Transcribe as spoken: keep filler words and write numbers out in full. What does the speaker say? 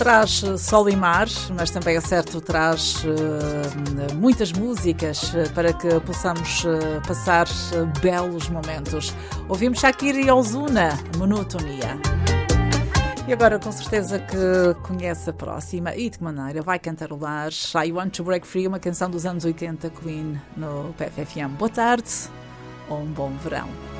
Traz sol e mar, mas também é certo, traz uh, muitas músicas para que possamos uh, passar uh, belos momentos. Ouvimos Shakira e Ozuna, Monotonia. E agora com certeza que conhece a próxima e de que maneira vai cantarolar I Want to Break Free, uma canção dos anos oitenta, Queen, no P F F M. Boa tarde ou um bom verão.